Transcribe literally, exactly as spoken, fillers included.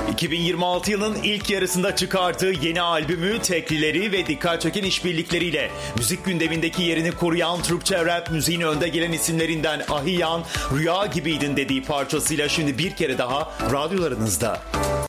iki bin yirmi altı yılının ilk yarısında çıkardığı yeni albümü, teklileri ve dikkat çeken işbirlikleriyle müzik gündemindeki yerini koruyan Türkçe rap müziğin önde gelen isimlerinden Ahiyan, Rüya Gibiydin dediği parçasıyla şimdi bir kere daha radyolarınızda.